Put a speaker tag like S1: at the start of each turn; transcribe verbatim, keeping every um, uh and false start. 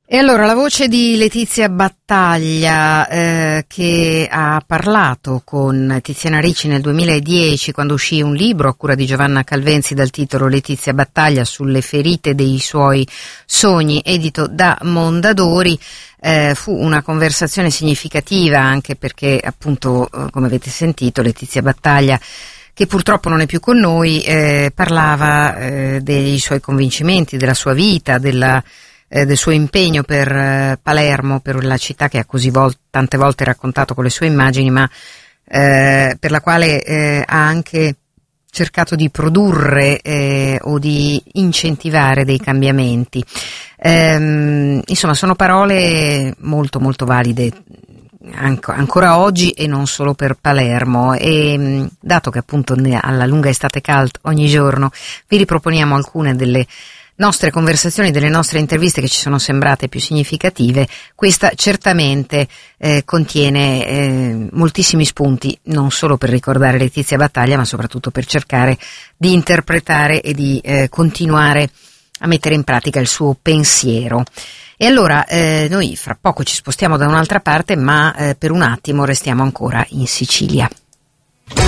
S1: E allora la voce di Letizia Battaglia, eh, che ha parlato con Tiziana Ricci nel duemiladieci, quando uscì un libro a cura di Giovanna Calvenzi dal titolo Letizia Battaglia sulle ferite dei suoi sogni, edito da Mondadori. Eh, fu una conversazione significativa, anche perché appunto, eh, come avete sentito, Letizia Battaglia, che purtroppo non è più con noi, eh, parlava eh, dei suoi convincimenti, della sua vita, della Eh, del suo impegno per eh, Palermo, per la città che ha così vol- tante volte raccontato con le sue immagini, ma eh, per la quale eh, ha anche cercato di produrre eh, o di incentivare dei cambiamenti. Ehm, insomma, sono parole molto molto valide anco, ancora oggi, e non solo per Palermo. E mh, dato che appunto ne- alla lunga estate cult ogni giorno vi riproponiamo alcune delle nostre conversazioni, delle nostre interviste che ci sono sembrate più significative, questa certamente eh, contiene eh, moltissimi spunti, non solo per ricordare Letizia Battaglia, ma soprattutto per cercare di interpretare e di eh, continuare a mettere in pratica il suo pensiero. E allora eh, noi fra poco ci spostiamo da un'altra parte, ma eh, per un attimo restiamo ancora in Sicilia.